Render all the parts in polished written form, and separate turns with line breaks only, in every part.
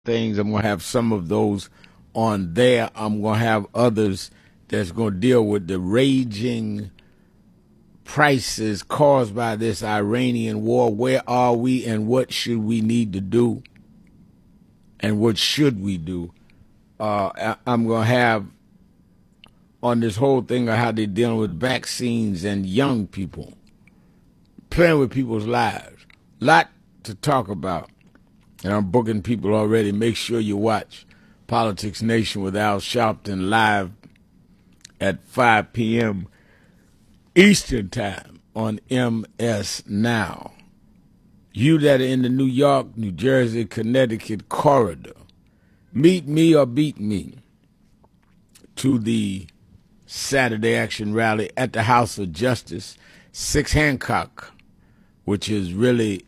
things. I'm going to have some of those on there. I'm going to have others that's going to deal with the raging prices caused by this Iranian war. Where are we and what should we need to do and what should we do? I'm going to have on this whole thing of how they're dealing with vaccines and young people, playing with people's lives. Lot to talk about. And I'm booking people already. Make sure you watch Politics Nation with Al Sharpton live at 5 p.m. Eastern Time on MS Now. You that are in the New York, New Jersey, Connecticut corridor, meet me or beat me to the Saturday Action Rally at the House of Justice, 6 Hancock, which is really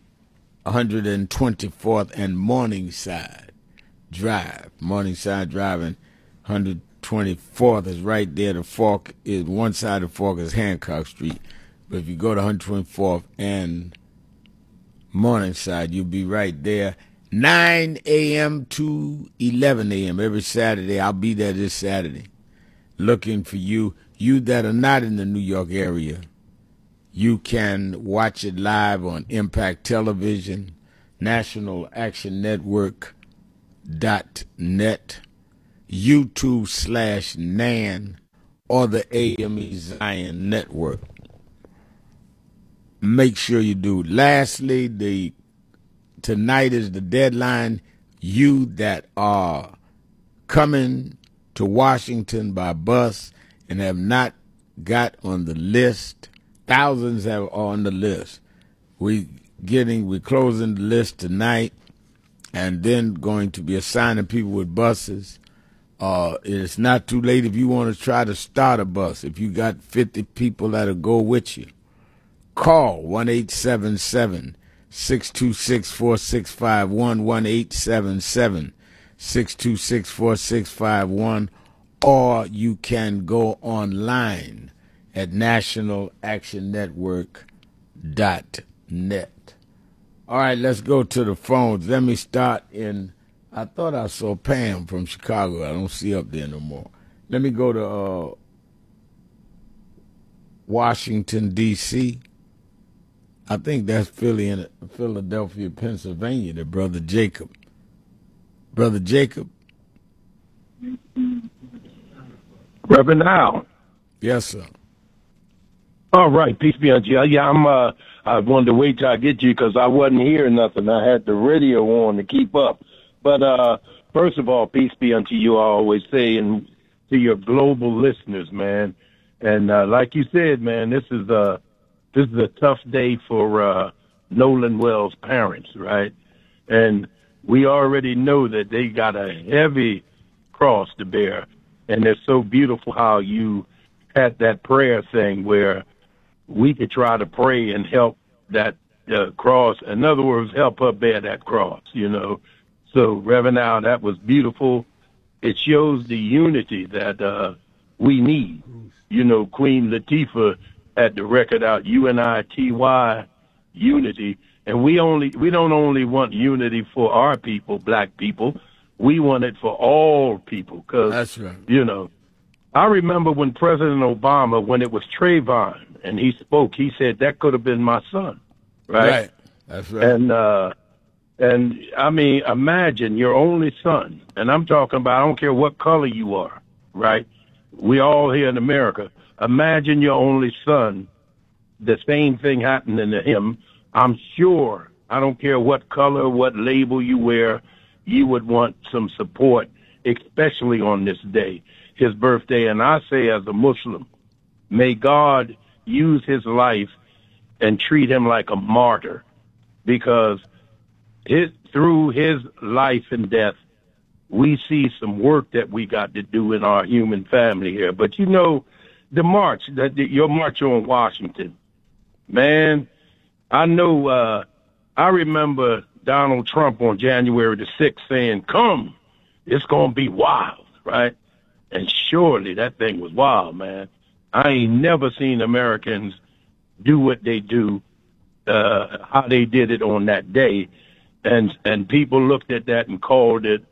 124th and Morningside Drive. Morningside Drive and 124th is right there. The fork is one side of the fork is Hancock Street. But if you go to 124th and Morningside, you'll be right there. 9 a.m. to 11 a.m. every Saturday. I'll be there this Saturday looking for you. You that are not in the New York area, you can watch it live on Impact Television, National Action Network.net, YouTube/NAN, or the AME Zion Network. Make sure you do. Lastly, tonight is the deadline. You that are coming to Washington by bus and have not got on the list, thousands are on the list. We're closing the list tonight, and then going to be assigning people with buses. It's not too late if you want to try to start a bus. If you got 50 people that'll go with you, call 1-877-626-4651, 1-877-626-4651, or you can go online at nationalactionnetwork.net. All right, let's go to the phones. Let me start I thought I saw Pam from Chicago. I don't see up there no more. Let me go to Washington, D.C. I think that's Philadelphia, Pennsylvania, the Brother Jacob. Brother Jacob?
Reverend Al.
Yes, sir.
All right, peace be unto you. Yeah, I wanted to wait till I get you because I wasn't hearing nothing. I had the radio on to keep up. But first of all, peace be unto you, I always say, and to your global listeners, man. And like you said, man, this is a tough day for Nolan Wells' parents, right? And we already know that they got a heavy cross to bear. And it's so beautiful how you had that prayer thing where we could try to pray and help that cross. In other words, help her bear that cross, you know. So, Reverend Al, that was beautiful. It shows the unity that we need. You know, Queen Latifah had the record out, UNITY, unity. And we don't only want unity for our people, black people. We want it for all people.
That's right.
You know, I remember when President Obama, when it was Trayvon, and he spoke, he said, that could have been my son, right?
Right. That's right.
And I mean, imagine your only son, and I'm talking about, I don't care what color you are, right? We all here in America. Imagine your only son, the same thing happening to him. I'm sure, I don't care what color, what label you wear, you would want some support, especially on this day, his birthday. And I say as a Muslim, may God use his life and treat him like a martyr, because through his life and death, we see some work that we got to do in our human family here. But you know, the march, your march on Washington, man, I know, I remember Donald Trump on January the 6th saying, come, it's going to be wild, right? And surely that thing was wild, man. I ain't never seen Americans do what they do, how they did it on that day. and people looked at that and called it